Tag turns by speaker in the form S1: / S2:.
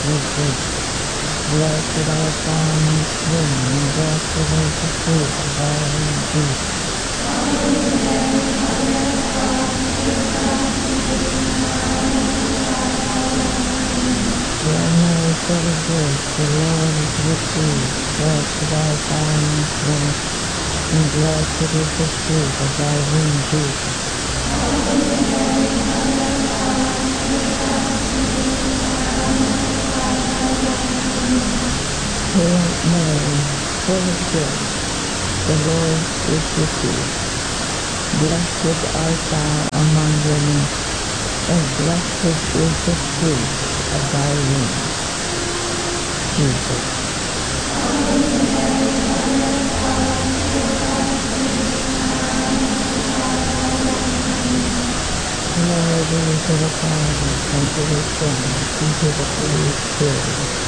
S1: Blessed art thou amongst women, and blessed is the fruit of thy womb, Jesus. Hail Mary, full of grace, the Lord is with thee. Blessed art thou amongst women, and blessed is the fruit of thy womb, Jesus. Hail Mary, full of grace, the Lord is with thee. Blessed art thou among women, and blessed is the fruit of thy womb, Jesus. Glory be to the Father, and to the Son, and to the Holy Spirit,